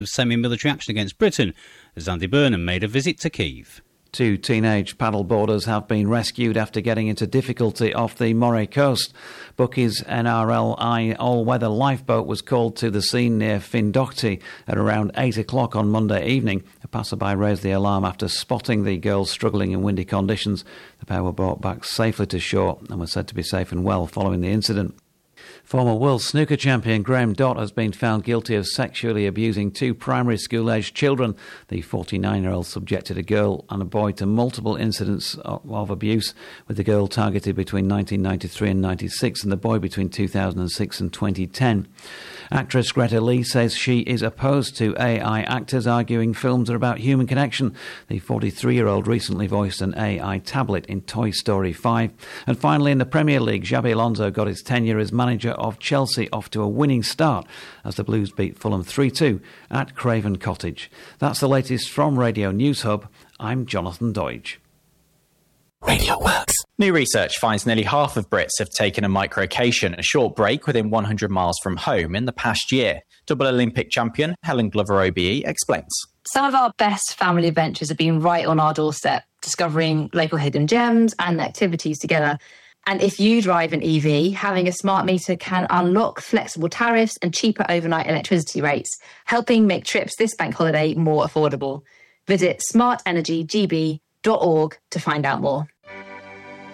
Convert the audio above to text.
semi-military action against Britain, as Andy Burnham made a visit to Kyiv. 2 teenage paddleboarders have been rescued after getting into difficulty off the Moray coast. Bucky's NRLI all-weather lifeboat was called to the scene near Findochty at around 8 o'clock on Monday evening. A passerby raised the alarm after spotting the girls struggling in windy conditions. The pair were brought back safely to shore and were said to be safe and well following the incident. Former world snooker champion Graham Dott has been found guilty of sexually abusing 2 primary school-aged children. The 49-year-old subjected a girl and a boy to multiple incidents of abuse, with the girl targeted between 1993 and 96 and the boy between 2006 and 2010. Actress Greta Lee says she is opposed to AI actors, arguing films are about human connection. The 43-year-old recently voiced an AI tablet in Toy Story 5. And finally, in the Premier League, Xabi Alonso got his tenure as manager of Chelsea off to a winning start as the Blues beat Fulham 3-2 at Craven Cottage. That's the latest from Radio News Hub. I'm Jonathan Doidge. Radio Works. New research finds nearly half of Brits have taken a microcation, a short break within 100 miles from home, in the past year. Double Olympic champion Helen Glover OBE explains. Some of our best family adventures have been right on our doorstep, discovering local hidden gems and activities together. And if you drive an EV, having a smart meter can unlock flexible tariffs and cheaper overnight electricity rates, helping make trips this bank holiday more affordable. Visit smartenergygb.org to find out more.